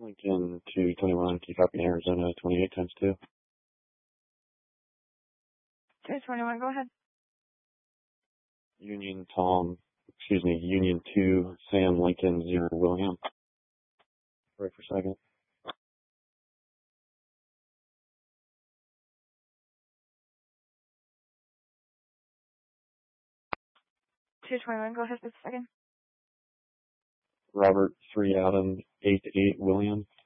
Lincoln 221, keep copy Arizona 28 times 2. 221, go ahead. Union 2, Sam Lincoln 0 William. Wait for a second. 221, go ahead for a second. Robert 3 Adam 8 William.